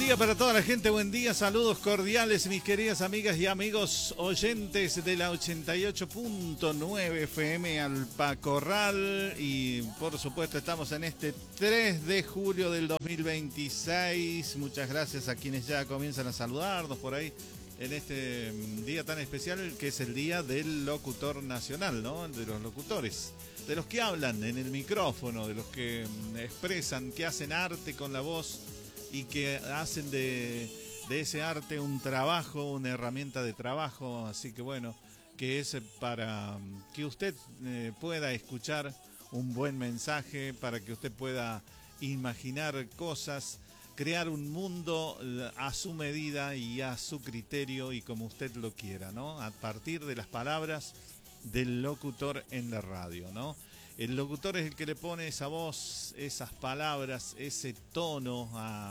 día para toda la gente, buen día, saludos cordiales mis queridas amigas y amigos oyentes de la 88.9 FM Alpacorral y por supuesto estamos en este 3 de julio del 2026. Muchas gracias a quienes ya comienzan a saludarnos por ahí en este día tan especial que es el Día del Locutor Nacional, ¿no? De los locutores, de los que hablan en el micrófono, de los que expresan, que hacen arte con la voz y que hacen de ese arte un trabajo, una herramienta de trabajo. Así que bueno, que es para que usted pueda escuchar un buen mensaje, para que usted pueda imaginar cosas, crear un mundo a su medida y a su criterio y como usted lo quiera, ¿no? A partir de las palabras del locutor en la radio, ¿no? El locutor es el que le pone esa voz, esas palabras, ese tono a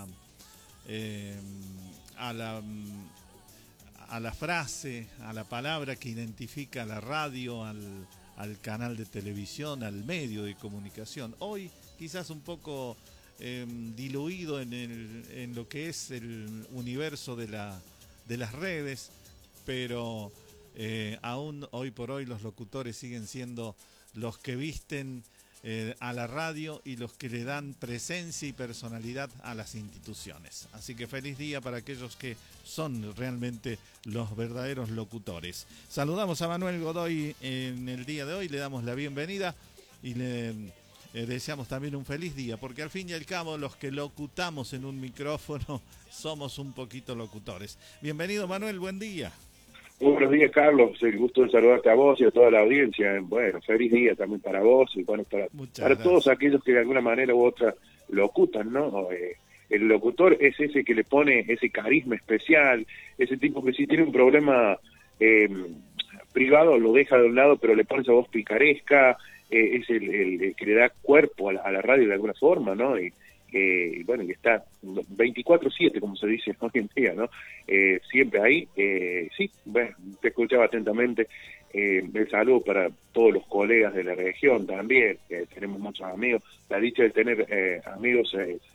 la frase, a la palabra que identifica a la radio, al canal de televisión, al medio de comunicación. Hoy quizás un poco diluido en lo que es el universo de las redes, pero aún hoy por hoy los locutores siguen siendo los que visten a la radio y los que le dan presencia y personalidad a las instituciones. Así que feliz día para aquellos que son realmente los verdaderos locutores. Saludamos a Manuel Godoy en el día de hoy, le damos la bienvenida y le deseamos también un feliz día, porque al fin y al cabo los que locutamos en un micrófono somos un poquito locutores. Bienvenido Manuel, buen día. Buenos días, Carlos. El gusto de saludarte a vos y a toda la audiencia. Bueno, feliz día también para vos y bueno, para todos aquellos que de alguna manera u otra locutan, ¿no? El locutor es ese que le pone ese carisma especial, ese tipo que si tiene un problema privado lo deja de un lado, pero le pone esa voz picaresca, es el que le da cuerpo a la radio de alguna forma, ¿no? Bueno, que está 24/7, como se dice hoy en día, ¿no? Siempre ahí. Sí, bueno, te escuchaba atentamente. El saludo para todos los colegas de la región también, tenemos muchos amigos. La dicha de tener amigos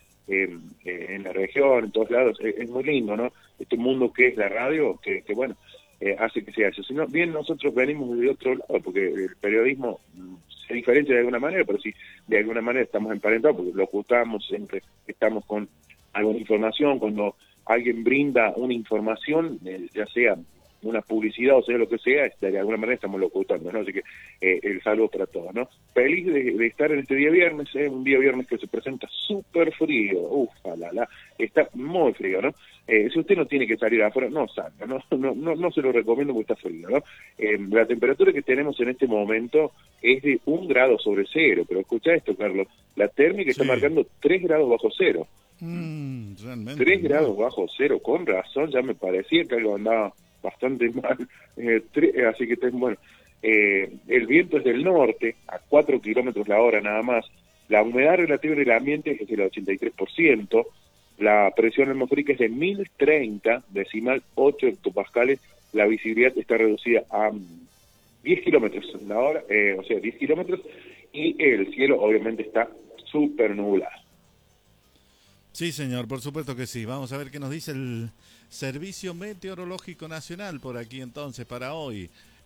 en la región, en todos lados, es muy lindo, ¿no? Este mundo que es la radio, que bueno, hace que sea eso. Si no, bien nosotros venimos de otro lado, porque el periodismo se diferencia de alguna manera, pero sí, de alguna manera estamos emparentados, porque locutamos, siempre estamos con alguna información, cuando alguien brinda una información, ya sea una publicidad o sea lo que sea, de alguna manera estamos locutando, ¿no? Así que el saludo para todos, ¿no? Feliz de estar en este día viernes, un día viernes que se presenta súper frío, está muy frío, ¿no? Si usted no tiene que salir afuera, no salga, no se lo recomiendo porque está frío, ¿no? La temperatura que tenemos en este momento es de 1 grado sobre cero, pero escucha esto, Carlos, la térmica está marcando 3 grados bajo cero. Realmente 3 grados bajo cero, con razón, ya me parecía que algo andaba bastante mal, así que bueno, el viento es del norte, a 4 kilómetros la hora nada más, la humedad relativa del ambiente es del 83%, la presión atmosférica es de 1030, decimal 8 hectopascales, la visibilidad está reducida a 10 kilómetros la hora, o sea, 10 kilómetros, y el cielo obviamente está súper nublado. Sí, señor, por supuesto que sí. Vamos a ver qué nos dice el Servicio Meteorológico Nacional por aquí entonces para hoy.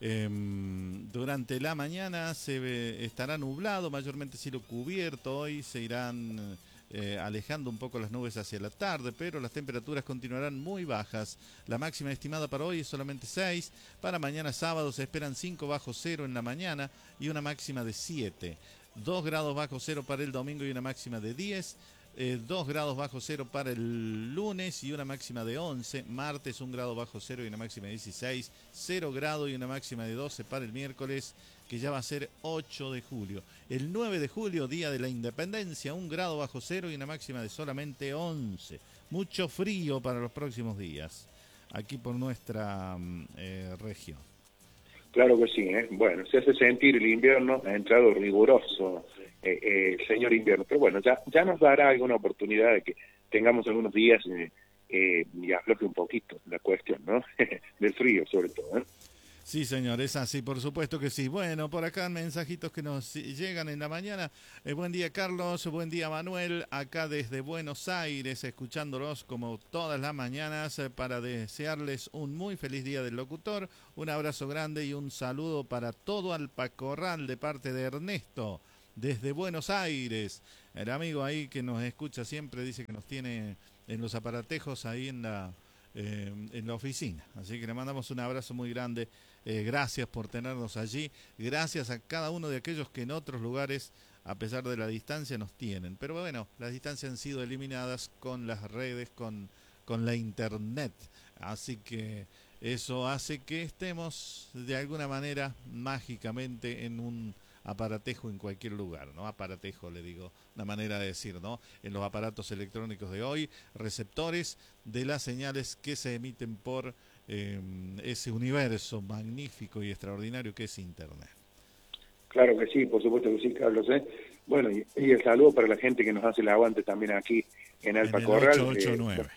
Durante la mañana estará nublado, mayormente cielo cubierto. Hoy se irán alejando un poco las nubes hacia la tarde, pero las temperaturas continuarán muy bajas. La máxima estimada para hoy es solamente 6. Para mañana sábado se esperan 5 bajo cero en la mañana y una máxima de 7. 2 grados bajo cero para el domingo y una máxima de 10. 2 grados bajo cero para el lunes y una máxima de 11. Martes 1 grado bajo cero y una máxima de 16. 0 grado y una máxima de 12 para el miércoles, que ya va a ser 8 de julio. El 9 de julio, Día de la Independencia, 1 grado bajo cero y una máxima de solamente 11. Mucho frío para los próximos días, aquí por nuestra región. Claro que sí, Bueno, se hace sentir el invierno, ha entrado riguroso señor invierno, pero bueno, ya nos dará alguna oportunidad de que tengamos algunos días y afloje un poquito la cuestión, ¿no? Del frío sobre todo, Sí, señor, es así, por supuesto que sí. Bueno, por acá mensajitos que nos llegan en la mañana. Buen día, Carlos, buen día, Manuel, acá desde Buenos Aires, escuchándolos como todas las mañanas para desearles un muy feliz día del locutor. Un abrazo grande y un saludo para todo Alpacorral de parte de Ernesto, desde Buenos Aires. El amigo ahí que nos escucha siempre dice que nos tiene en los aparatejos ahí en la oficina. Así que le mandamos un abrazo muy grande. Gracias por tenernos allí. Gracias a cada uno de aquellos que en otros lugares, a pesar de la distancia, nos tienen. Pero bueno, las distancias han sido eliminadas con las redes, con la internet. Así que eso hace que estemos de alguna manera mágicamente en un aparatejo en cualquier lugar, ¿no? Aparatejo, le digo, una manera de decir, ¿no? En los aparatos electrónicos de hoy, receptores de las señales que se emiten por ese universo magnífico y extraordinario que es Internet. Claro que sí, por supuesto que sí, Carlos. Bueno, y el saludo para la gente que nos hace el aguante también aquí en Alpacorral. 889.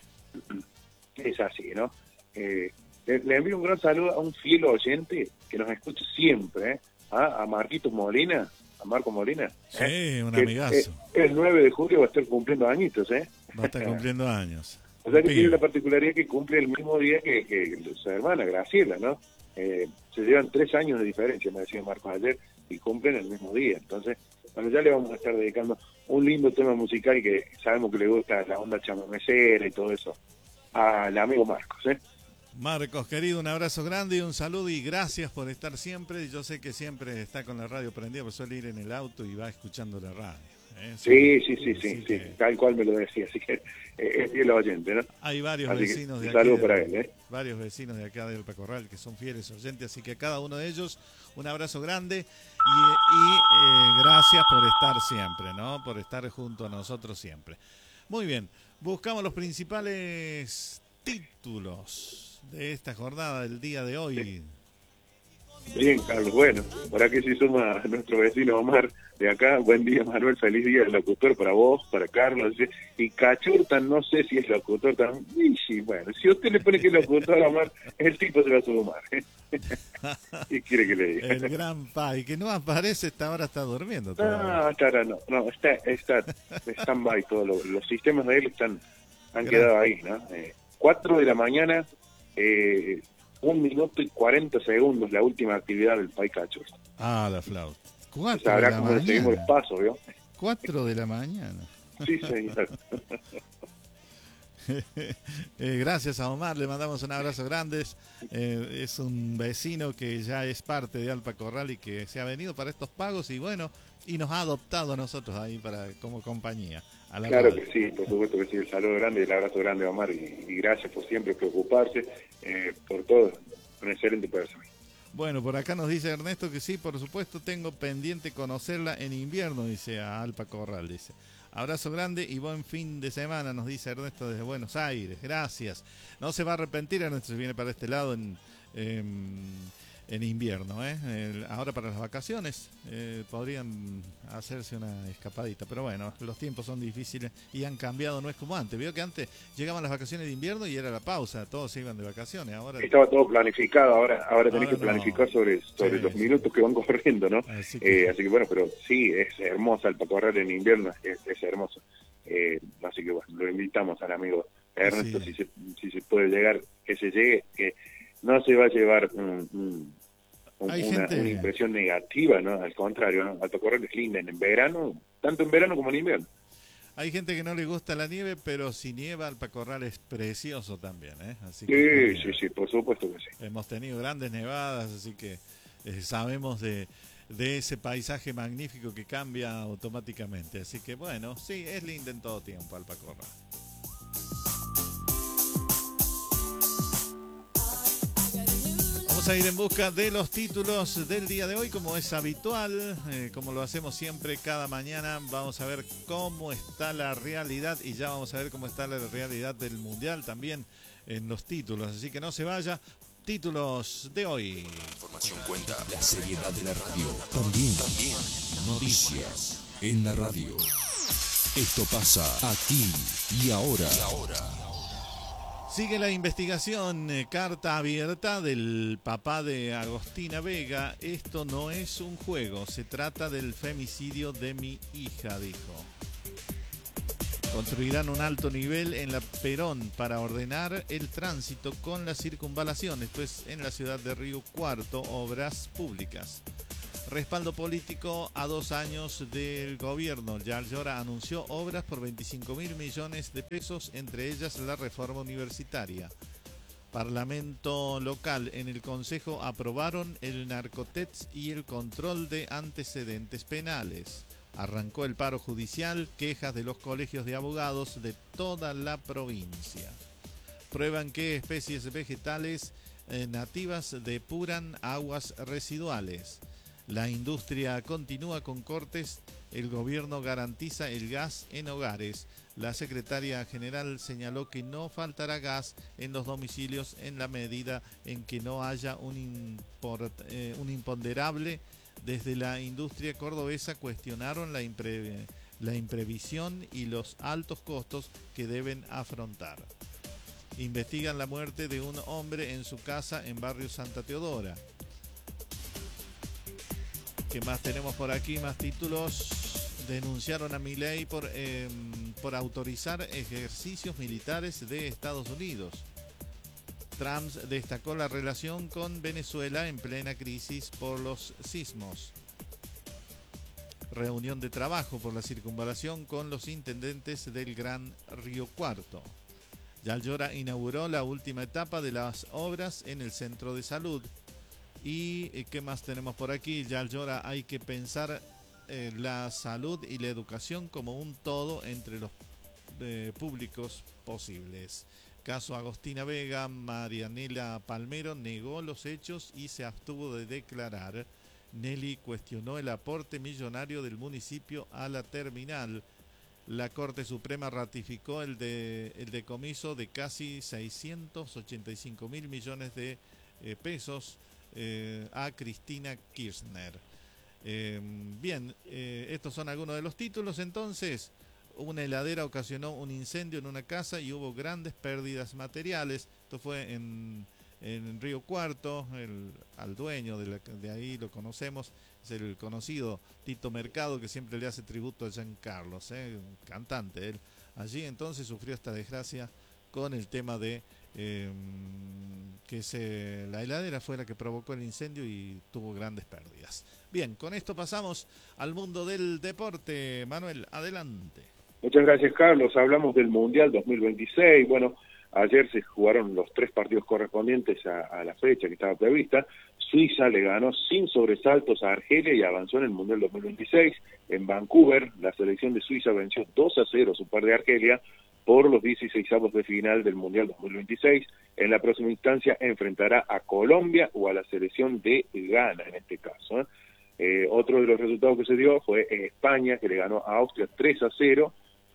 Es así, ¿no? Le envío un gran saludo a un fiel oyente que nos escucha siempre, a Marquitos Molina, a Marco Molina. Sí, un amigazo. El 9 de julio va a estar cumpliendo añitos, Va a estar cumpliendo años. O sea que tiene la particularidad que cumple el mismo día que su hermana, Graciela, ¿no? Se llevan 3 años de diferencia, me decía Marcos ayer, y cumplen el mismo día. Entonces, bueno, ya le vamos a estar dedicando un lindo tema musical que sabemos que le gusta la onda chamamecera y todo eso al amigo Marcos, Marcos, querido, un abrazo grande y un saludo y gracias por estar siempre. Yo sé que siempre está con la radio prendida, pero suele ir en el auto y va escuchando la radio. Sí, tal cual me lo decía, así que es fiel oyente, ¿no? Hay varios vecinos de aquí. Un saludo para él, Varios vecinos de acá de Alpacorral que son fieles oyentes, así que a cada uno de ellos un abrazo grande y gracias por estar siempre, ¿no? Por estar junto a nosotros siempre. Muy bien, buscamos los principales títulos de esta jornada del día de hoy. Sí. Bien, Carlos, bueno, por aquí se suma nuestro vecino Omar de acá. Buen día, Manuel, feliz día del locutor para vos, para Carlos. Y Cachurta, no sé si es locutor también. Y sí, bueno, si usted le pone que es locutor a Omar, el tipo se va a sumar. ¿Qué quiere que le diga? El gran Pai, que no aparece, ahora está durmiendo. No, está stand-by todo. Los sistemas de él han quedado ahí, ¿no? 4 de la mañana, 1 minuto y 40 segundos la última actividad del Pai Cachurta. La flauta. 4 Sabrá de la cómo le seguimos mañana. el paso, ¿vio? 4 de la mañana. Sí, señor. Gracias a Omar, le mandamos un abrazo grande. Es un vecino que ya es parte de Alpacorral y que se ha venido para estos pagos y bueno, y nos ha adoptado a nosotros ahí como compañía. Claro que sí, por supuesto que sí, el saludo grande y el abrazo grande a Omar y gracias por siempre preocuparse por todo, una excelente persona. Bueno, por acá nos dice Ernesto que sí, por supuesto tengo pendiente conocerla en invierno, dice a Alpacorral, dice. Abrazo grande y buen fin de semana, nos dice Ernesto desde Buenos Aires, gracias. No se va a arrepentir, Ernesto, si viene para este lado en invierno, ahora para las vacaciones podrían hacerse una escapadita, pero bueno, los tiempos son difíciles y han cambiado, no es como antes. Veo que antes llegaban las vacaciones de invierno y era la pausa, todos se iban de vacaciones. Ahora estaba todo planificado, ahora tenés que planificar sobre los minutos que van corriendo, ¿no? Así que bueno, pero sí, es hermosa Alpacorral en invierno, es hermoso. Así que bueno, lo invitamos al amigo Ernesto, si se puede llegar, que se llegue, que no se va a llevar una impresión negativa, ¿no? Al contrario, ¿no? Alpacorral es linda en verano, tanto en verano como en invierno. Hay gente que no le gusta la nieve, pero si nieva, Alpacorral es precioso también, Así sí, por supuesto que sí. Hemos tenido grandes nevadas, así que sabemos de ese paisaje magnífico que cambia automáticamente. Así que bueno, sí, es linda en todo tiempo Alpacorral. Vamos a ir en busca de los títulos del día de hoy, como es habitual, como lo hacemos siempre cada mañana. Vamos a ver cómo está la realidad y ya vamos a ver cómo está la realidad del Mundial también en los títulos. Así que no se vaya. Títulos de hoy. Información cuenta, la seriedad de la radio. También noticias en la radio. Esto pasa aquí y ahora. Sigue la investigación, carta abierta del papá de Agostina Vega. Esto no es un juego, se trata del femicidio de mi hija, dijo. Construirán un alto nivel en la Perón para ordenar el tránsito con la circunvalación, esto es en la ciudad de Río Cuarto, obras públicas. Respaldo político a 2 años del gobierno. Yalllora anunció obras por 25.000 millones de pesos, entre ellas la reforma universitaria. Parlamento local. En el Consejo aprobaron el narcotex y el control de antecedentes penales. Arrancó el paro judicial, quejas de los colegios de abogados de toda la provincia. Prueban que especies vegetales nativas depuran aguas residuales. La industria continúa con cortes, el gobierno garantiza el gas en hogares. La secretaria general señaló que no faltará gas en los domicilios en la medida en que no haya un imponderable. Desde la industria cordobesa cuestionaron la imprevisión y los altos costos que deben afrontar. Investigan la muerte de un hombre en su casa en barrio Santa Teodora. ¿Qué más tenemos por aquí? Más títulos. Denunciaron a Milei por autorizar ejercicios militares de Estados Unidos. Trump destacó la relación con Venezuela en plena crisis por los sismos. Reunión de trabajo por la circunvalación con los intendentes del Gran Río Cuarto. Yalllora inauguró la última etapa de las obras en el centro de salud. ¿Y qué más tenemos por aquí? Yalllora, hay que pensar la salud y la educación como un todo entre los públicos posibles. Caso Agostina Vega, Marianela Palmero negó los hechos y se abstuvo de declarar. Nelly cuestionó el aporte millonario del municipio a la terminal. La Corte Suprema ratificó el decomiso de casi 685.000 millones de pesos a Cristina Kirchner. Bien, estos son algunos de los títulos. Entonces, una heladera ocasionó un incendio en una casa y hubo grandes pérdidas materiales. Esto fue en Río Cuarto. Al dueño de ahí lo conocemos, es el conocido Tito Mercado, que siempre le hace tributo a Giancarlos, un cantante él. Allí entonces sufrió esta desgracia con el tema de la heladera fue la que provocó el incendio y tuvo grandes pérdidas. Bien, con esto pasamos al mundo del deporte. Manuel, adelante. Muchas gracias, Carlos. Hablamos del Mundial 2026. Bueno, ayer se jugaron los 3 partidos correspondientes a la fecha que estaba prevista. Suiza le ganó sin sobresaltos a Argelia y avanzó en el Mundial 2026. En Vancouver, la selección de Suiza venció 2-0 a su par de Argelia por los 16avos de final del Mundial 2026. En la próxima instancia enfrentará a Colombia o a la selección de Ghana, en este caso. Otro de los resultados que se dio fue España, que le ganó a Austria 3-0,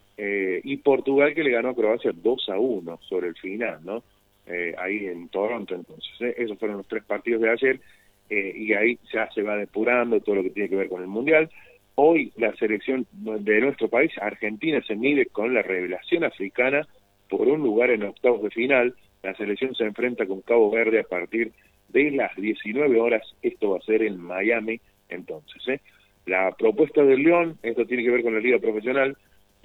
y Portugal, que le ganó a Croacia 2-1 sobre el final, ¿no? Ahí en Toronto, entonces. Esos fueron los 3 partidos de ayer, y ahí ya se va depurando todo lo que tiene que ver con el Mundial. Hoy la selección de nuestro país, Argentina, se mide con la revelación africana por un lugar en octavos de final. La selección se enfrenta con Cabo Verde a partir de las 19 horas. Esto va a ser en Miami, entonces. La propuesta del León, esto tiene que ver con la Liga Profesional,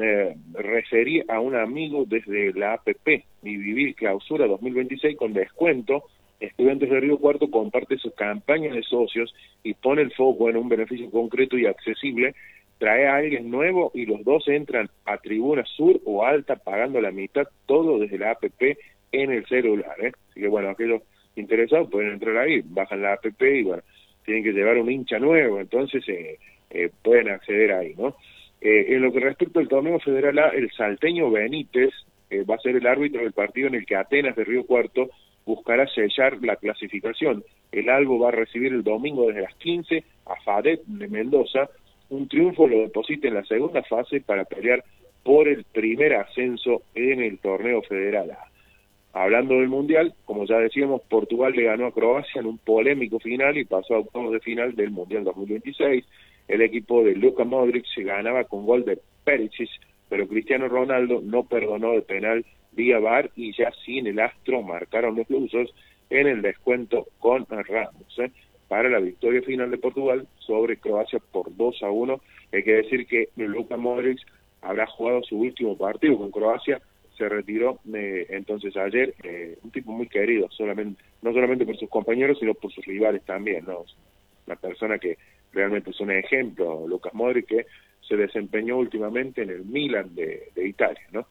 referí a un amigo desde la APP, Mi Vivir Clausura 2026 con descuento. Estudiantes de Río Cuarto comparte su campaña de socios y pone el foco en un beneficio concreto y accesible. Trae a alguien nuevo y los dos entran a tribuna sur o alta pagando la mitad, todo desde la APP en el celular. Así que bueno, aquellos interesados pueden entrar ahí, bajan la APP y bueno, tienen que llevar un hincha nuevo, entonces pueden acceder ahí, ¿no? En lo que respecta al torneo federal A, el salteño Benítez va a ser el árbitro del partido en el que Atenas de Río Cuarto buscará sellar la clasificación. El Albo va a recibir el domingo desde las 15 a FADET de Mendoza. Un triunfo lo deposita en la segunda fase para pelear por el primer ascenso en el torneo federal A. Hablando del Mundial, como ya decíamos, Portugal le ganó a Croacia en un polémico final y pasó a octavos de final del Mundial 2026. El equipo de Luka Modric se ganaba con gol de Perisic, pero Cristiano Ronaldo no perdonó de penal vía VAR y ya sin el astro marcaron los lusos en el descuento con Ramos, para la victoria final de Portugal sobre Croacia por 2-1. Hay que decir que Luka Modric habrá jugado su último partido con Croacia, se retiró entonces ayer, un tipo muy querido, no solamente por sus compañeros, sino por sus rivales también, ¿no? Una persona que realmente es un ejemplo, Lucas Modric, que se desempeñó últimamente en el Milan de Italia, ¿no?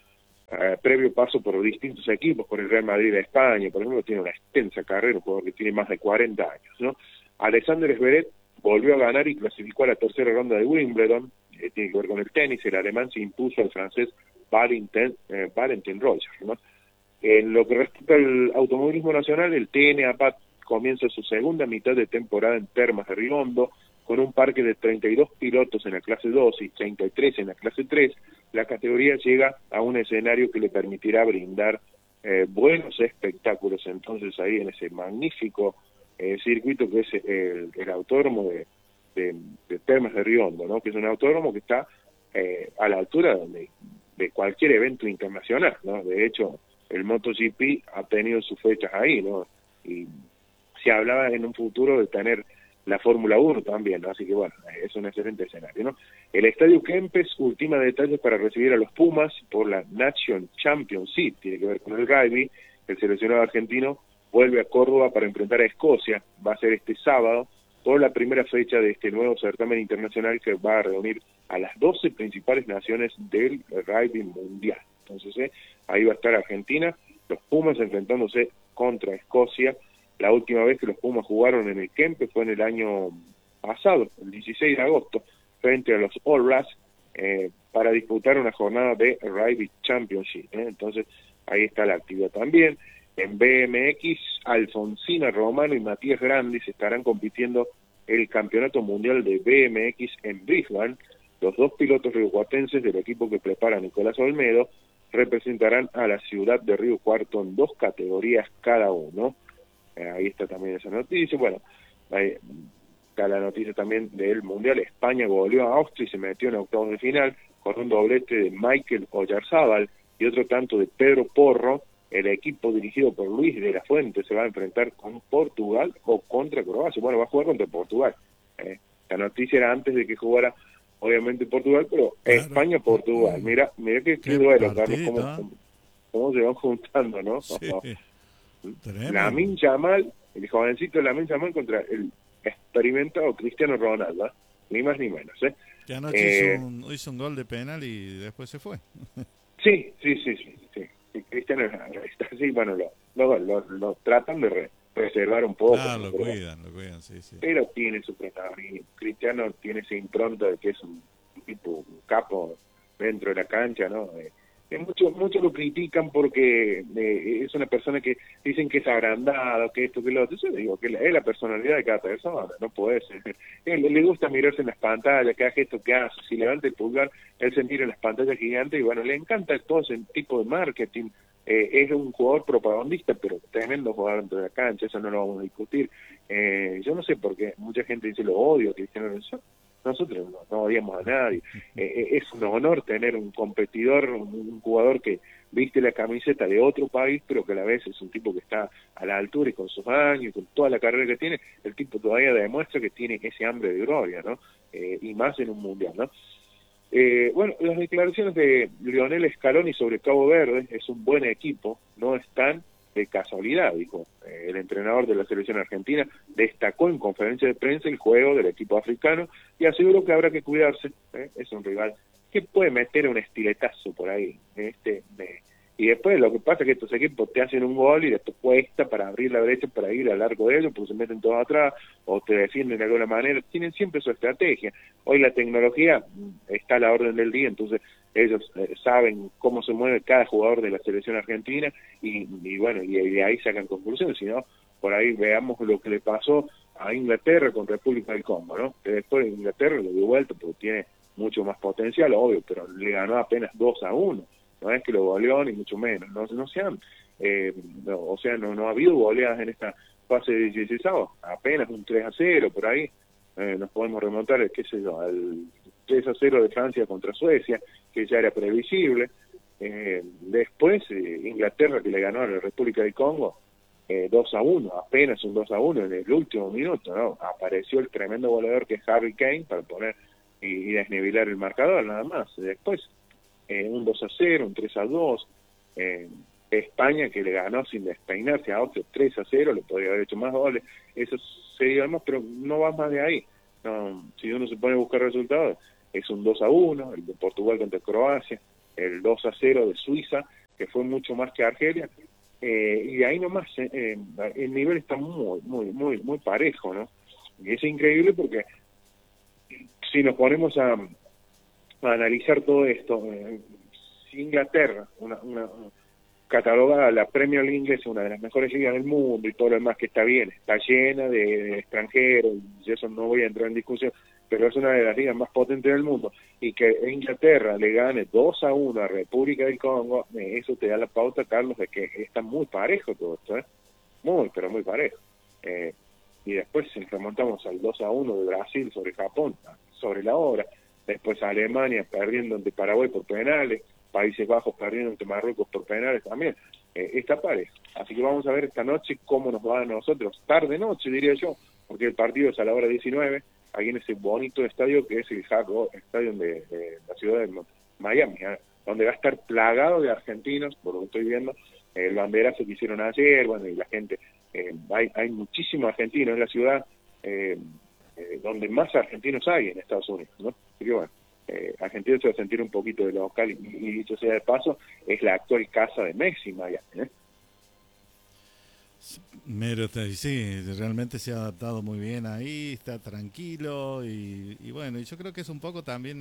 Previo paso por distintos equipos, por el Real Madrid de España, por ejemplo, tiene una extensa carrera, un jugador que tiene más de 40 años, ¿no? Alexander Zverev volvió a ganar y clasificó a la tercera ronda de Wimbledon, tiene que ver con el tenis. El alemán se impuso al francés Valentin Roger, ¿no? En lo que respecta al automovilismo nacional, el TN APAT comienza su segunda mitad de temporada en Termas de Riondo, con un parque de 32 pilotos en la clase 2 y 33 en la clase 3, la categoría llega a un escenario que le permitirá brindar buenos espectáculos entonces ahí en ese magnífico circuito que es el autódromo de Termas de Riondo, ¿no? Que es un autódromo que está a la altura de cualquier evento internacional, ¿no? De hecho, el MotoGP ha tenido sus fechas ahí, ¿no? Y se hablaba en un futuro de tener la Fórmula 1 también, ¿no? Así que bueno, es un excelente escenario, ¿no? El Estadio Kempes ultima detalles para recibir a los Pumas por la Nation Championship, tiene que ver con el rugby. El seleccionado argentino vuelve a Córdoba para enfrentar a Escocia, va a ser este sábado, por la primera fecha de este nuevo certamen internacional que va a reunir a las 12 principales naciones del rugby mundial. Entonces, ahí va a estar Argentina, los Pumas enfrentándose contra Escocia. La última vez que los Pumas jugaron en el Kempes fue en el año pasado, el 16 de agosto, frente a los All Blacks, para disputar una jornada de Rugby Championship. Entonces, ahí está la actividad también. En BMX, Alfonsina Romano y Matías Grandis estarán compitiendo el Campeonato Mundial de BMX en Brisbane. Los dos pilotos riocuartenses del equipo que prepara Nicolás Olmedo representarán a la ciudad de Río Cuarto en 2 categorías cada uno. Ahí está también esa noticia. Bueno, ahí está la noticia también del Mundial. España goleó a Austria y se metió en octavos de final con un doblete de Michael Oyarzábal y otro tanto de Pedro Porro. El equipo dirigido por Luis de la Fuente se va a enfrentar con Portugal o contra Croacia. Bueno, va a jugar contra Portugal. La noticia era antes de que jugara, obviamente, Portugal, pero claro, España-Portugal. Mira qué duelo, Carlos, cómo se van juntando, ¿no? Sí. Lamine Yamal, el jovencito Lamine Yamal contra el experimentado Cristiano Ronaldo, ni más ni menos. Que anoche hizo un gol de penal y después se fue. Sí. Cristiano está así, bueno, lo tratan de preservar un poco. Ah, lo cuidan, sí. Pero tiene su protagonismo. Cristiano tiene esa impronta de que es un tipo, un capo dentro de la cancha, ¿no? Muchos lo critican porque es una persona que dicen que es agrandado, que esto, que lo otro. Yo digo que es la personalidad de cada persona, no puede ser. Le gusta mirarse en las pantallas, que hace esto, que hace. Si levanta el pulgar, él se mira en las pantallas gigantes y bueno, le encanta todo ese tipo de marketing. Es un jugador propagandista, pero tremendo jugador dentro de la cancha, eso no lo vamos a discutir. Yo no sé por qué mucha gente dice lo odio, Cristiano Ronaldo. Nosotros no odiamos a nadie. Es un honor tener un competidor, un jugador que viste la camiseta de otro país, pero que a la vez es un tipo que está a la altura y con sus años y con toda la carrera que tiene, el tipo todavía demuestra que tiene ese hambre de gloria, ¿no? Y más en un mundial, ¿no? Bueno, las declaraciones de Lionel Scaloni sobre Cabo Verde, es un buen equipo, no están de casualidad, dijo el entrenador de la selección argentina. Destacó en conferencia de prensa el juego del equipo africano y aseguró que habrá que cuidarse. Es un rival que puede meter un estiletazo por ahí. Y después lo que pasa es que estos equipos te hacen un gol y después cuesta para abrir la brecha, para ir al largo de ellos, porque se meten todos atrás o te defienden de alguna manera. Tienen siempre su estrategia. Hoy la tecnología está a la orden del día, entonces ellos saben cómo se mueve cada jugador de la selección argentina y bueno, y de ahí sacan conclusiones. Si no, por ahí veamos lo que le pasó a Inglaterra con República del Congo, ¿no? Que después Inglaterra lo dio vuelta porque tiene mucho más potencial, obvio, pero le ganó apenas 2-1. No es que lo goleó ni mucho menos, no ha habido goleadas en esta fase de 16, apenas un 3-0 por ahí. Nos podemos remontar, qué sé yo, al 3-0 de Francia contra Suecia, que ya era previsible. Después Inglaterra, que le ganó a la República del Congo 2-1, apenas un 2-1 en el último minuto, ¿no? Apareció el tremendo goleador que es Harry Kane para poner y desnivelar el marcador, nada más. Después un 2-0, un 3-2, España, que le ganó sin despeinarse a otro 3-0, le podría haber hecho más goles, eso sería más, pero no va más de ahí. No, si uno se pone a buscar resultados, es un 2-1, el de Portugal contra Croacia, el 2-0 de Suiza, que fue mucho más que Argelia, y ahí nomás el nivel está muy parejo, ¿no? Y es increíble porque si nos ponemos a analizar todo esto, si Inglaterra, una catalogada la Premier League inglesa, una de las mejores ligas del mundo y todo lo demás, que está bien, está llena de extranjeros, y eso no voy a entrar en discusión, pero es una de las ligas más potentes del mundo, y que Inglaterra le gane 2-1 a República del Congo, eso te da la pauta, Carlos, de que está muy parejo todo esto, muy, pero muy parejo. Y después remontamos al 2-1 de Brasil sobre Japón, sobre la hora, después Alemania perdiendo ante Paraguay por penales, Países Bajos perdiendo ante Marruecos por penales también, está parejo. Así que vamos a ver esta noche cómo nos va a nosotros, tarde-noche diría yo, porque el partido es a la hora 19, ahí en ese bonito estadio que es el Hard Rock Stadium de la ciudad de Miami, donde va a estar plagado de argentinos, por lo que estoy viendo, el banderazo que hicieron ayer, bueno, y la gente, hay muchísimos argentinos en la ciudad, donde más argentinos hay en Estados Unidos, ¿no? Así que bueno, Argentina se va a sentir un poquito de local, y dicho sea de paso, es la actual casa de Messi, Miami, Sí, realmente se ha adaptado muy bien ahí, está tranquilo y bueno, y yo creo que es un poco también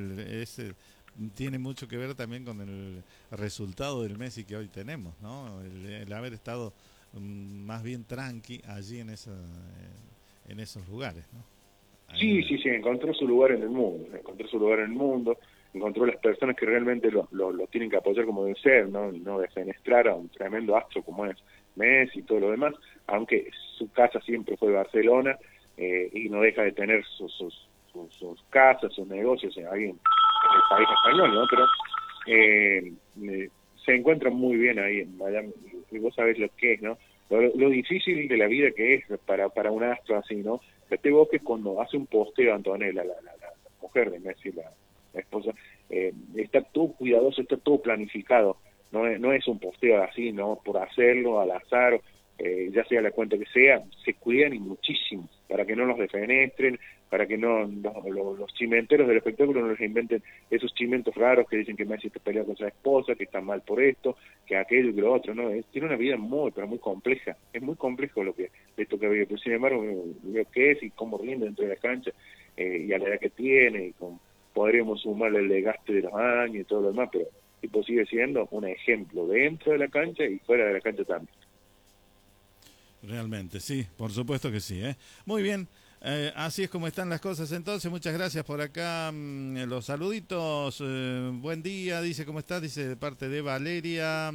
tiene mucho que ver también con el resultado del Messi que hoy tenemos, ¿no? El haber estado más bien tranqui allí en esos lugares, ¿no? Sí, encontró su lugar en el mundo, encontró las personas que realmente lo tienen que apoyar como debe ser, ¿no? Y no defenestrar a un tremendo astro como es Messi y todo lo demás, aunque su casa siempre fue Barcelona, y no deja de tener sus casas, sus negocios ahí en el país español, ¿no? Pero se encuentra muy bien ahí en Miami, y vos sabés lo que es, ¿no? Lo difícil de la vida que es para un astro así, ¿no? Fíjate vos que cuando hace un posteo Antonella, la mujer de Messi, la esposa, está todo cuidadoso, está todo planificado, no es un posteo así, ¿no? Por hacerlo al azar, ya sea la cuenta que sea, se cuidan y muchísimo, para que no los defenestren, para que no los chimenteros del espectáculo no les inventen esos chimentos raros que dicen que Messi está peleado con su esposa, que está mal por esto, que aquello y que lo otro, ¿no? Tiene una vida pero muy compleja, es muy complejo esto que vive, pero sin embargo lo que es y cómo rinde dentro de la cancha, y a la edad que tiene, y podríamos sumarle el desgaste de los años y todo lo demás, pero tipo sigue siendo un ejemplo dentro de la cancha y fuera de la cancha también. Realmente, sí, por supuesto que sí, ¿eh? Muy bien, así es como están las cosas entonces, muchas gracias por acá, los saluditos, buen día, dice, ¿cómo estás? Dice de parte de Valeria,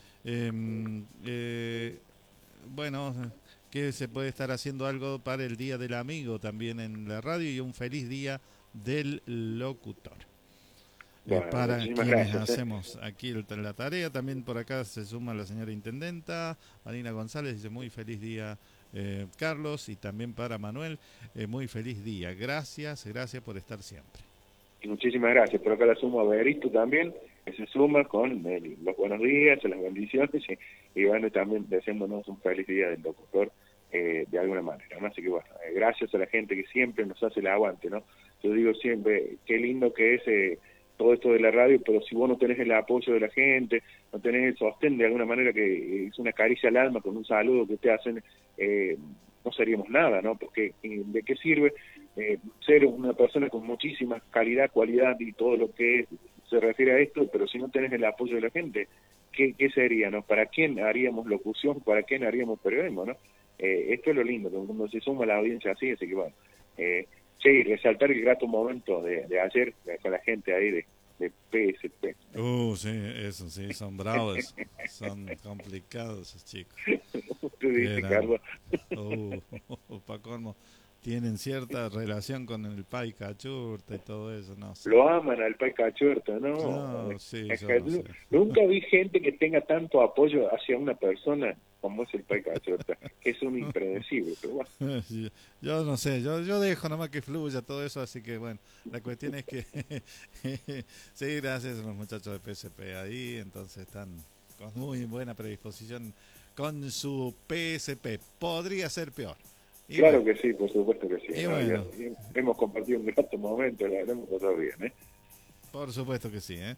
bueno, que se puede estar haciendo algo para el Día del Amigo también en la radio y un feliz día del locutor. Bueno, Para quienes gracias, hacemos aquí la tarea, también por acá se suma la señora Intendenta, Marina González, dice muy feliz día Carlos, y también para Manuel, muy feliz día, gracias por estar siempre. Y muchísimas gracias, por acá la sumo a Berito también, que se suma con los buenos días, las bendiciones, y bueno, también deseándonos un feliz día del locutor, de alguna manera, ¿no? Así que bueno, gracias a la gente que siempre nos hace el aguante, ¿no? Yo digo siempre, qué lindo que es todo esto de la radio, pero si vos no tenés el apoyo de la gente, no tenés el sostén de alguna manera que es una caricia al alma con un saludo que te hacen, no seríamos nada, ¿no? Porque ¿de qué sirve ser una persona con muchísima calidad, cualidad y todo lo que se refiere a esto, pero si no tenés el apoyo de la gente, ¿qué sería, no? ¿Para quién haríamos locución? ¿Para quién haríamos periodismo, no? Esto es lo lindo, cuando se suma la audiencia así que bueno, sí, resaltar el grato momento de ayer con la gente ahí de PSP. Sí, eso sí, son bravos, son complicados esos chicos. Usted dice, Carlos. Pa' colmo, tienen cierta relación con el Pai Cachurta y todo eso, no sé. Lo aman al Pai Cachurta, ¿no? No, sí, Es yo que no sé. nunca vi gente que tenga tanto apoyo hacia una persona como es el Pai Cachurta, que es un impredecible, pero bueno. Yo no sé, yo dejo nomás que fluya todo eso, así que bueno, la cuestión es que sí, gracias a los muchachos de PSP ahí, entonces están con muy buena predisposición con su PSP. Podría ser peor. Y Claro bueno, que sí, por supuesto que sí. y ¿no? bueno, Hemos compartido un grato momento, la hemos pasado bien, ¿eh? por supuesto que sí, ¿eh?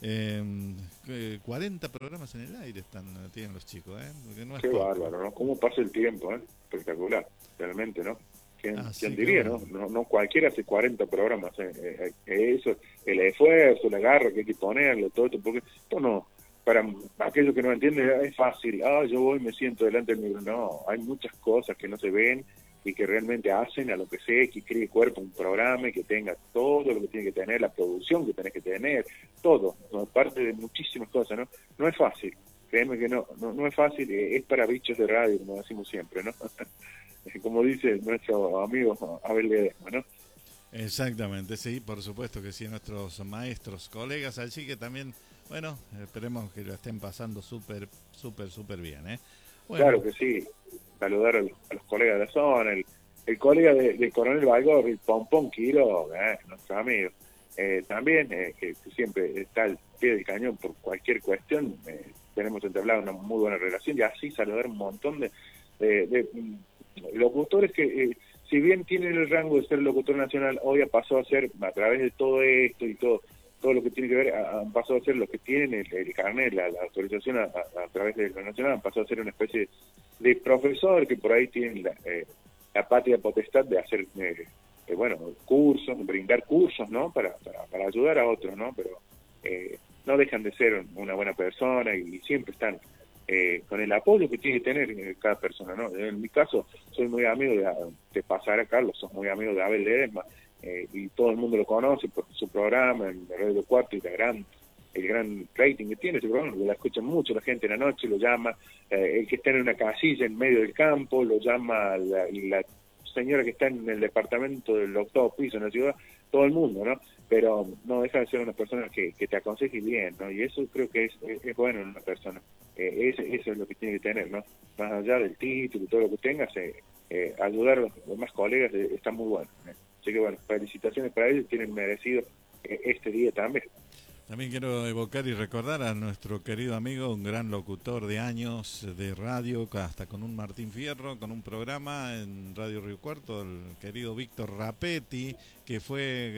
40 programas en el aire tienen los chicos, ¿eh? Porque no es Qué poco. bárbaro, ¿no? ¿Cómo pasa el tiempo, eh? Espectacular, realmente, ¿no? ¿Quién diría, bueno. no? No cualquiera hace 40 programas, eso, el esfuerzo, la garra que hay que ponerle, todo esto, porque esto no, para aquellos que no entienden, es fácil, yo voy y me siento delante del micro, no, hay muchas cosas que no se ven y que realmente hacen a lo que sea, que cree cuerpo un programa y que tenga todo lo que tiene que tener, la producción que tenés que tener, todo, ¿no? Parte de muchísimas cosas, ¿no? No es fácil. Créeme que no es fácil, es para bichos de radio, como decimos siempre, ¿no? Como dice nuestro amigo Abel Ledesma, ¿no? Exactamente, sí, por supuesto que sí, nuestros maestros, colegas allí que también, bueno, esperemos que lo estén pasando súper bien, ¿eh? Bueno. Claro que sí, saludar a los colegas de la zona, el colega de Coronel Valgor, el Pompón Quiro, nuestro amigo, también, que siempre está al pie del cañón por cualquier cuestión, tenemos entablado una muy buena relación, y así saludar un montón de locutores que, si bien tienen el rango de ser locutor nacional, hoy pasó a ser, a través de todo esto y todo lo que tiene que ver, han pasado a ser los que tienen el carnet, la autorización a través de lo nacional, han pasado a ser una especie de profesor que por ahí tienen la patria potestad de hacer, cursos, brindar cursos, ¿no? Para ayudar a otros, ¿no? Pero no dejan de ser una buena persona y siempre están con el apoyo que tiene que tener cada persona, ¿no? En mi caso, soy muy amigo de Pasar a Carlos, soy muy amigo de Abel Ledesma, y todo el mundo lo conoce por su programa en Radio Cuarto y el gran rating que tiene ese programa, lo escuchan mucho la gente en la noche, lo llama, el que está en una casilla en medio del campo, lo llama la señora que está en el departamento del 8º piso en la ciudad, todo el mundo, ¿no? Pero no deja de ser una persona que te aconseje bien, ¿no? Y eso creo que es bueno en una persona. Eso es lo que tiene que tener, ¿no? Más allá del título y todo lo que tengas, ayudar a los demás colegas está muy bueno. Así que bueno, felicitaciones para ellos, tienen merecido este día también. También quiero evocar y recordar a nuestro querido amigo, un gran locutor de años de radio, hasta con un Martín Fierro, con un programa en Radio Río Cuarto, el querido Víctor Rapetti, que fue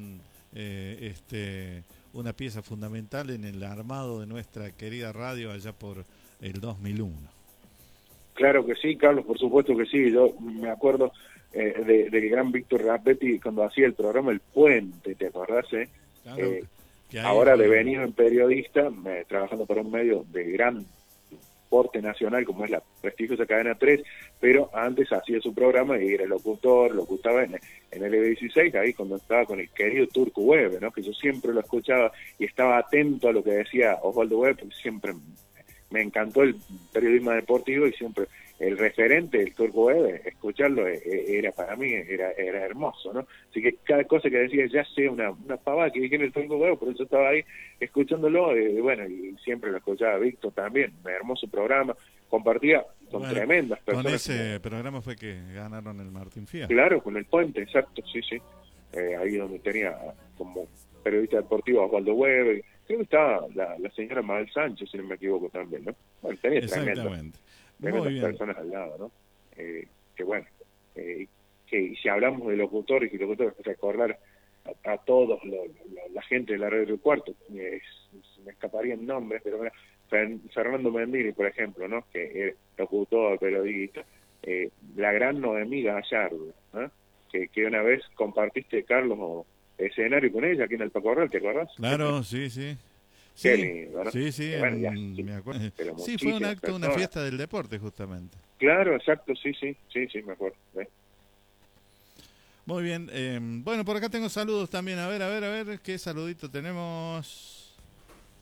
una pieza fundamental en el armado de nuestra querida radio allá por el 2001. Claro que sí, Carlos, por supuesto que sí. Yo me acuerdo del gran Víctor Rapetti cuando hacía el programa El Puente, ¿te acordás? Claro. Ahora devenido en periodista, trabajando para un medio de gran porte nacional como es la prestigiosa Cadena 3, pero antes hacía su programa y era locutaba en LB16, ahí cuando estaba con el querido Turco Web, ¿no? Que yo siempre lo escuchaba y estaba atento a lo que decía Osvaldo Web, porque siempre me encantó el periodismo deportivo y siempre el referente del Turco Web, escucharlo era para mí, era hermoso, ¿no? Así que cada cosa que decía, ya sea una pavada que dije en el Turco Web, por eso estaba ahí escuchándolo, y siempre lo escuchaba Víctor también, un hermoso programa, compartía con tremendas personas. Con ese programa fue que ganaron el Martín Fierro. Claro, con el Puente, exacto, sí. Ahí donde tenía como periodista deportivo a Osvaldo Web, creo que estaba la señora Mabel Sánchez, si no me equivoco también, ¿no? Bueno, tenía tremendas personas al lado, ¿no? Que bueno, que si hablamos de locutores y locutores, recordar a todos la gente de la Radio Cuarto, me escaparían nombres, pero bueno, Fernando Mendini, por ejemplo, ¿no? Que es locutor, periodista, la gran Noemí Gallardo, ¿no? Que una vez compartiste, Carlos, escenario con ella aquí en el Pacorral, ¿te acordás? Claro, sí. Qué lindo, ¿no? Sí, bueno, me acuerdo. Sí, fue un acto, una fiesta del deporte, justamente. Claro, exacto, sí, me acuerdo. Muy bien, bueno, por acá tengo saludos también, a ver, ¿qué saludito tenemos?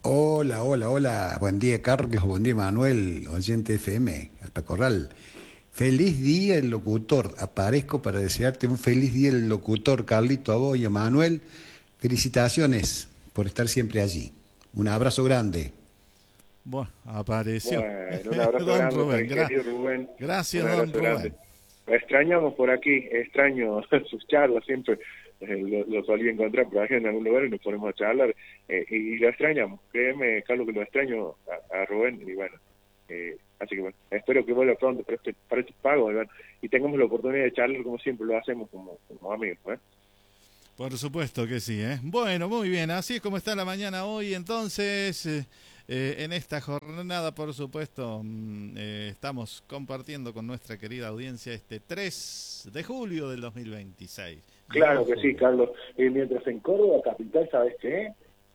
Hola, buen día Carlos, buen día Manuel, oyente FM, Alta Corral. Feliz día el locutor. Aparezco para desearte un feliz día el locutor, Carlito, a vos y a Manuel. Felicitaciones por estar siempre allí. Un abrazo grande. Bueno, apareció. Bueno, un abrazo Don grande para Rubén, el querido Rubén. gracias, Un don abrazo grande. Rubén. Lo extrañamos por aquí, extraño sus charlas, siempre lo solía encontrar por ahí en algún lugar y nos ponemos a charlar. Y lo extrañamos, créeme, Carlos, que lo extraño a Rubén. Y bueno, así que bueno, espero que vuelva pronto para estos pagos, ¿verdad? Y tengamos la oportunidad de charlar como siempre lo hacemos como amigos, ¿eh? Por supuesto que sí, ¿eh? Bueno, muy bien, así es como está la mañana hoy, entonces, en esta jornada, por supuesto, estamos compartiendo con nuestra querida audiencia este 3 de julio del 2026. Claro que sí, Carlos. Mientras en Córdoba capital, ¿sabes qué?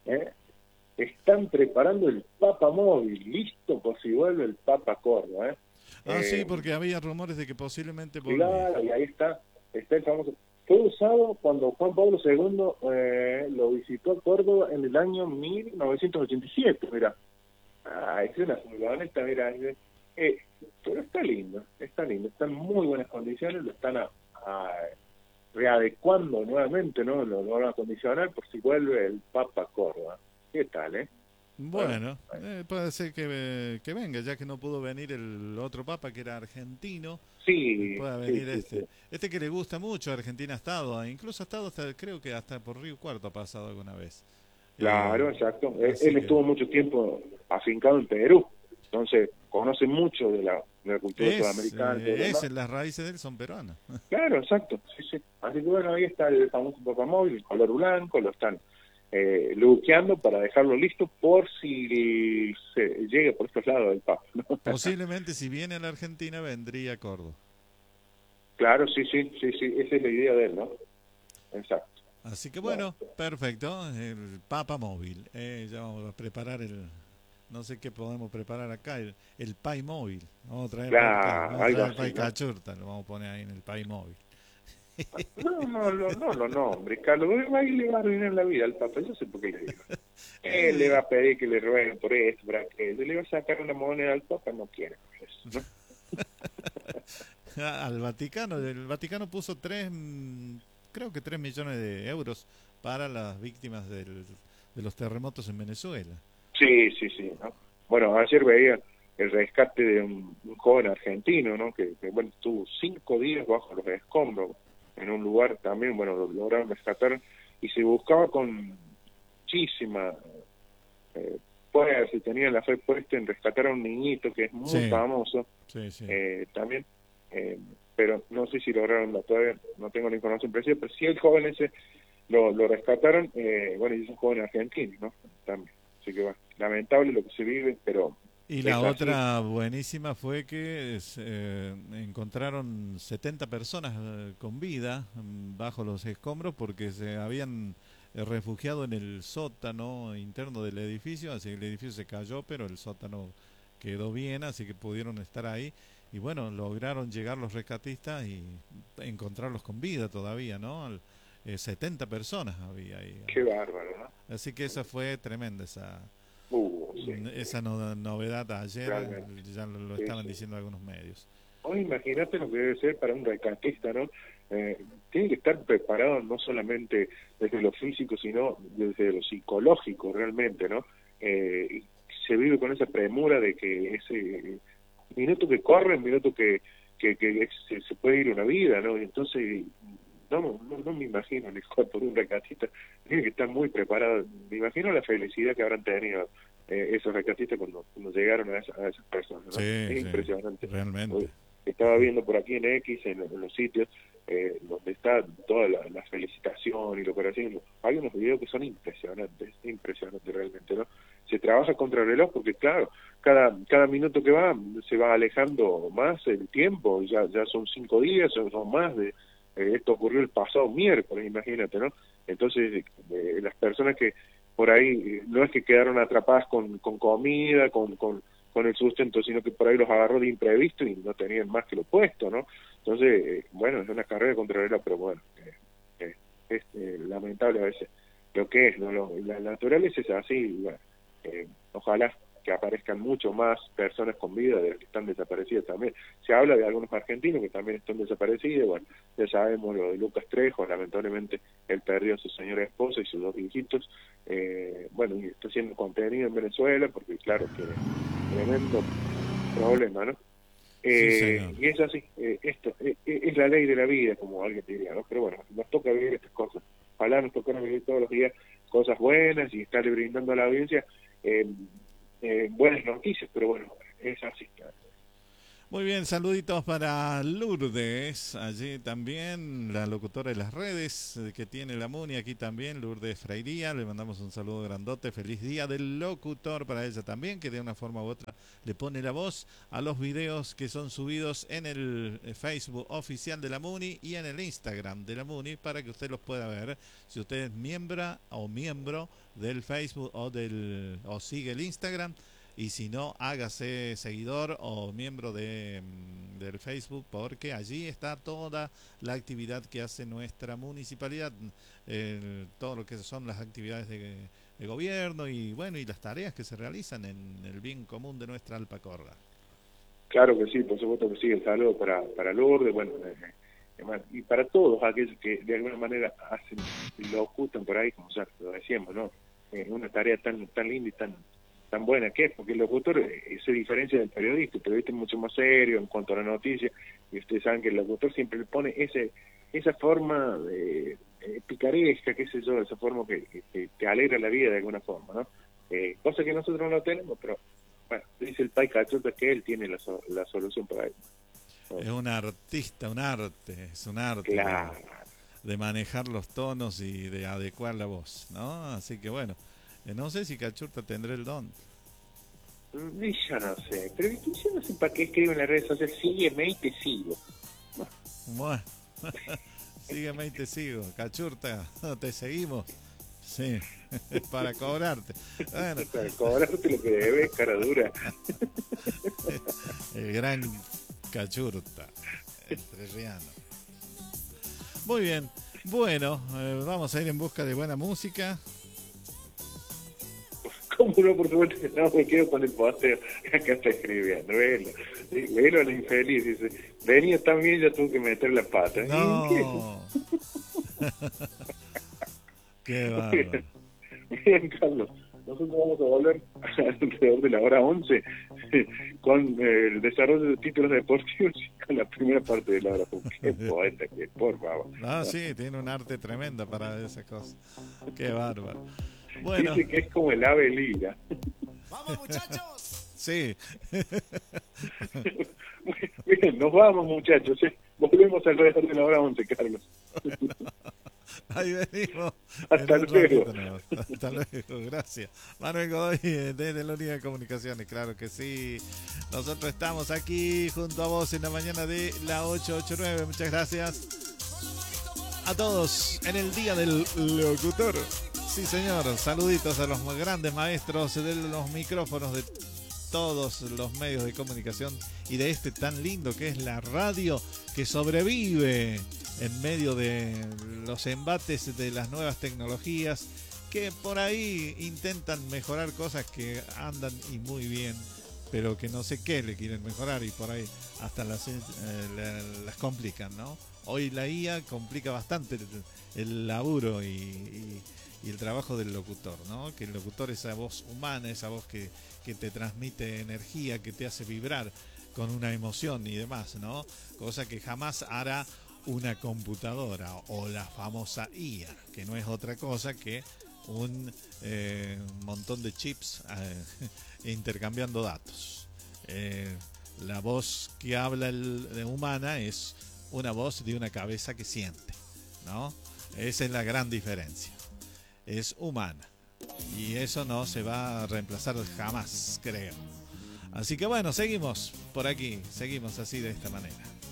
Están preparando el Papa Móvil, listo por si vuelve el Papa a Córdoba, ¿eh? Sí, porque había rumores de que posiblemente volvía. Claro, y ahí está el famoso. Fue usado cuando Juan Pablo II lo visitó Córdoba en el año 1987, mira. Es una furgoneta, mira. Pero está lindo, está en muy buenas condiciones, lo están readecuando nuevamente, ¿no? Lo van a acondicionar por si vuelve el Papa a Córdoba. ¿Qué tal, Bueno, puede ser que venga, ya que no pudo venir el otro papa que era argentino. Sí. Pueda venir Sí. este que le gusta mucho. Argentina ha estado, incluso ha estado creo que hasta por Río Cuarto ha pasado alguna vez. Claro, exacto. Él estuvo mucho tiempo afincado en Perú, entonces conoce mucho de la cultura sudamericana. Las raíces de él son peruanas. Claro, exacto. Sí. Así que bueno, ahí está el famoso Papa Móvil, el color blanco, lo están luqueando para dejarlo listo por si se llegue por estos lados del Papa, ¿no? Posiblemente si viene a la Argentina vendría a Córdoba. Claro, sí, esa es la idea de él, ¿no? Exacto. Así que bueno, perfecto, el Papa Móvil. Ya vamos a preparar no sé qué podemos preparar acá, el Pai Móvil. Vamos a traer el Pai Cachurta, lo vamos a poner ahí en el Pai Móvil. No, hombre, Carlos, ahí le va a arruinar la vida al Papa, yo sé por qué le digo. Él le va a pedir que le rueguen por esto, por aquello, le va a sacar una moneda al Papa, no quiere eso, ¿no? Al Vaticano, el Vaticano puso creo que 3 millones de euros para las víctimas de los terremotos en Venezuela. Sí, ¿no? Bueno, ayer veía el rescate de un joven argentino, ¿no? Que bueno, estuvo 5 días bajo los escombros en un lugar también, bueno, lo lograron rescatar y se buscaba con muchísima fuerza y tenían la fe puesta en rescatar a un niñito que es muy famoso también, pero no sé si lograron, todavía no tengo la información precisa, pero sí el joven ese lo rescataron, bueno, y es un joven argentino, ¿no? También, así que bueno, lamentable lo que se vive, pero... Y la otra buenísima fue que encontraron 70 personas con vida bajo los escombros porque se habían refugiado en el sótano interno del edificio, así que el edificio se cayó, pero el sótano quedó bien, así que pudieron estar ahí. Y bueno, lograron llegar los rescatistas y encontrarlos con vida todavía, ¿no? 70 personas había ahí. Qué bárbaro, ¿no? Así que esa fue tremenda, esa novedad ayer. Realmente. Ya lo estaban diciendo algunos medios. Hoy imagínate lo que debe ser para un rescatista, ¿no? Tiene que estar preparado no solamente desde lo físico, sino desde lo psicológico realmente, ¿no? Se vive con esa premura de que ese minuto que corre, un minuto que se puede ir una vida, ¿no? Entonces, no me imagino el cuerpo de un rescatista, tiene que estar muy preparado. Me imagino la felicidad que habrán tenido esos rescatistas cuando llegaron a esas personas, ¿no? Sí, es impresionante. Realmente. Hoy estaba viendo por aquí en X, en los sitios donde está toda la felicitación y lo que hacen, hay unos videos que son impresionantes realmente, ¿no? Se trabaja contra el reloj porque claro, cada minuto que va se va alejando más el tiempo, ya son 5 días, son más de esto ocurrió el pasado miércoles, imagínate, ¿no? Entonces las personas que por ahí no es que quedaron atrapadas con comida, con el sustento, sino que por ahí los agarró de imprevisto y no tenían más que lo puesto, ¿no? Entonces, bueno, es una carrera contra el reloj, pero bueno, es lamentable a veces lo que es, ¿no? La naturaleza es así, y bueno, ojalá que aparezcan mucho más personas con vida de las que están desaparecidas también. Se habla de algunos argentinos que también están desaparecidos, bueno, ya sabemos lo de Lucas Trejo, lamentablemente él perdió a su señora esposa y sus 2 hijitos, bueno, y está haciendo contenido en Venezuela porque claro, tiene tremendo problema, ¿no? Y es así, esto es la ley de la vida, como alguien diría, ¿no? Pero bueno, nos toca vivir estas cosas. Ojalá nos tocara vivir todos los días cosas buenas y estarle brindando a la audiencia buenas noticias, pero bueno, es así. Muy bien, saluditos para Lourdes, allí también, la locutora de las redes que tiene la MUNI, aquí también, Lourdes Freiría, le mandamos un saludo grandote, feliz día del locutor para ella también, que de una forma u otra le pone la voz a los videos que son subidos en el Facebook oficial de la MUNI y en el Instagram de la MUNI para que usted los pueda ver, si usted es miembro del Facebook o sigue el Instagram. Y si no, hágase seguidor o miembro del Facebook, porque allí está toda la actividad que hace nuestra municipalidad, todo lo que son las actividades de gobierno y bueno, y las tareas que se realizan en el bien común de nuestra Alpacorra. Claro que sí, por supuesto que sí, el saludo para Lourdes, bueno, y para todos aquellos que de alguna manera hacen y lo ocultan por ahí, como ya lo decíamos, ¿no? Una tarea tan linda y tan buena que es, porque el locutor se diferencia del periodista. El periodista es mucho más serio en cuanto a la noticia, y ustedes saben que el locutor siempre le pone esa forma picaresca, qué sé yo, esa forma que te alegra la vida de alguna forma, ¿no? Cosa que nosotros no lo tenemos, pero bueno, dice el Pai Cachota que él tiene la solución para eso. Es un artista, es un arte claro. de manejar los tonos y de adecuar la voz, ¿no? Así que bueno, no sé si Cachurta tendrá el don. Yo no sé, pero yo no sé para qué escribo en las redes sociales, sígueme y te sigo. Bueno, sígueme y te sigo. Cachurta, te seguimos. Sí, para cobrarte. Bueno. Para cobrarte lo que debes, cara dura. El gran Cachurta, entrerriano. Muy bien, bueno, vamos a ir en busca de buena música. ¿Cómo no? Por supuesto que no, me quedo con el posteo. Acá está escribiendo, velo al infeliz, dice, venía tan bien, ya tuve que meter la pata. No. Qué bárbaro. Bien, Carlos, nosotros vamos a volver alrededor de la hora 11 con el desarrollo de títulos deportivos y con la primera parte de la hora. Qué poeta, que por favor. Ah, sí, tiene un arte tremendo para esa cosa. Qué bárbaro. Bueno. Dice que es como el ave lila. ¡Vamos, muchachos! Sí. Bien, nos vamos, muchachos. Volvemos alrededor de la hora 11, Carlos. Ahí venimos. Hasta luego. Hasta luego, gracias. Manuel Godoy, desde la Unidad de Comunicaciones, claro que sí. Nosotros estamos aquí junto a vos en la mañana de la 889. Muchas gracias a todos en el Día del Locutor. Sí, señor. Saluditos a los grandes maestros de los micrófonos de todos los medios de comunicación y de este tan lindo que es la radio, que sobrevive en medio de los embates de las nuevas tecnologías, que por ahí intentan mejorar cosas que andan y muy bien, pero que no sé qué le quieren mejorar y por ahí hasta las complican, ¿no? Hoy la IA complica bastante el laburo y el trabajo del locutor, ¿no? Que el locutor es esa voz humana, esa voz que te transmite energía, que te hace vibrar con una emoción y demás, ¿no? Cosa que jamás hará una computadora o la famosa IA, que no es otra cosa que un montón de chips intercambiando datos. La voz que habla humana es una voz de una cabeza que siente, ¿no? Esa es la gran diferencia. Es humana y eso no se va a reemplazar jamás, creo. Así que bueno, seguimos por aquí, seguimos así de esta manera.